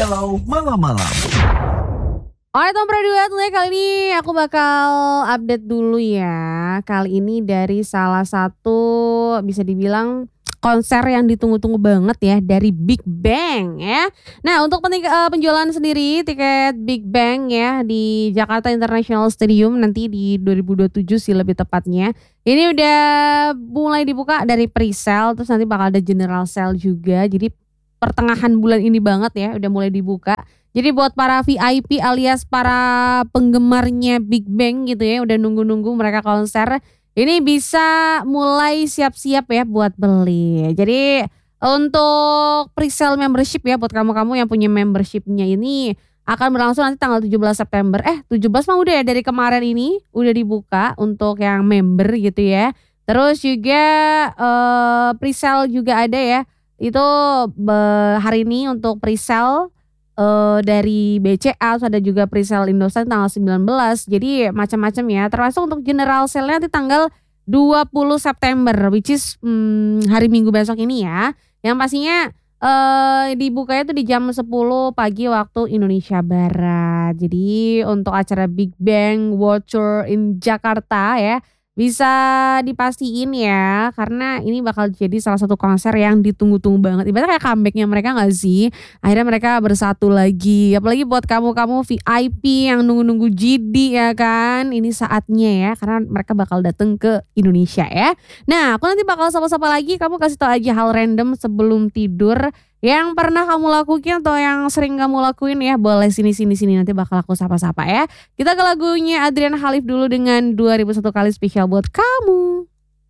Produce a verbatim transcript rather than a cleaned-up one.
Galau Malam-Malam. Alright Om Pradua, tentunya kali ini aku bakal update dulu ya. Kali ini dari salah satu bisa dibilang konser yang ditunggu-tunggu banget ya, dari Big Bang ya. Nah untuk penik- eh, penjualan sendiri tiket Big Bang ya di Jakarta International Stadium nanti di dua ribu dua puluh tujuh sih lebih tepatnya. Ini udah mulai dibuka dari pre-sale, terus nanti bakal ada general sale juga. Jadi pertengahan bulan ini banget ya udah mulai dibuka. Jadi buat para V I P alias para penggemarnya Big Bang gitu ya, udah nunggu-nunggu mereka konser, ini bisa mulai siap-siap ya buat beli. Jadi untuk pre-sale membership ya buat kamu-kamu yang punya membershipnya ini akan berlangsung nanti tanggal tujuh belas September. Eh tujuh belas mah udah ya, dari kemarin ini udah dibuka untuk yang member gitu ya. Terus juga eh, pre-sale juga ada ya. Itu be- hari ini untuk pre-sale eh, dari B C A, terus ada juga pre-sale Indosat tanggal sembilan belas. Jadi macam-macam ya. Termasuk untuk general sale-nya nanti tanggal dua puluh September, which is hmm, hari Minggu besok ini ya. Yang pastinya eh dibukanya tuh di jam sepuluh pagi waktu Indonesia Barat. Jadi untuk acara Big Bang World Tour in Jakarta ya, bisa dipastiin ya, karena ini bakal jadi salah satu konser yang ditunggu-tunggu banget. Ibaratnya kayak comebacknya mereka gak sih? Akhirnya mereka bersatu lagi. Apalagi buat kamu-kamu V I P yang nunggu-nunggu G D ya kan. Ini saatnya ya, karena mereka bakal datang ke Indonesia ya. Nah aku nanti bakal sapa-sapa lagi. Kamu kasih tau aja hal random sebelum tidur yang pernah kamu lakuin atau yang sering kamu lakuin ya. Boleh sini-sini-sini, nanti bakal aku sapa-sapa ya. Kita ke lagunya Adriana Khalif dulu dengan dua ribu satu kali spesial buat kamu.